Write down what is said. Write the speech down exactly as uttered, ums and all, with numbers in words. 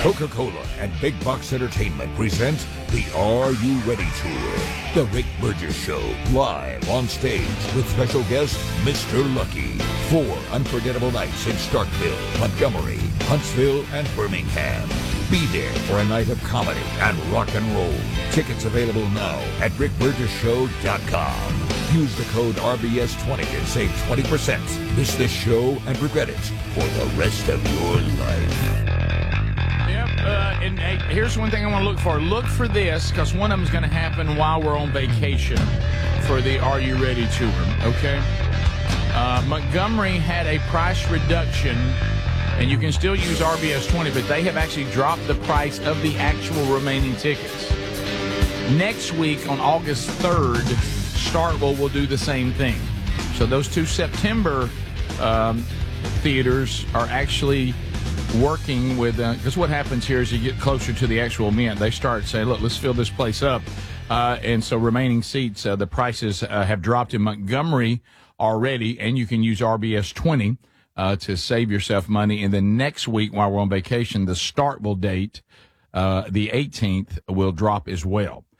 Coca-Cola and Big Box Entertainment present the Are You Ready Tour. The Rick Burgess Show, live on stage with special guest Mister Lucky. Four unforgettable nights in Starkville, Montgomery, Huntsville, and Birmingham. Be there for a night of comedy and rock and roll. Tickets available now at rick burgess show dot com. Use the code R B S twenty and save twenty percent. Miss this show and regret it for the rest of your life. Yep, uh, and hey, here's one thing I want to look for. Look for this, because one of them is going to happen while we're on vacation for the Are You Ready tour, okay? Uh, Montgomery had a price reduction, and you can still use R B S twenty, but they have actually dropped the price of the actual remaining tickets. Next week, on August third, Starkville will do the same thing. So those two September um, theaters are actually working with, because uh, what happens here is you get closer to the actual event, they start saying, look, let's fill this place up. Uh, and so remaining seats, uh, the prices uh, have dropped in Montgomery already, and you can use R B S twenty uh, to save yourself money. And then next week, while we're on vacation, the Starkville date, uh, the eighteenth, will drop as well.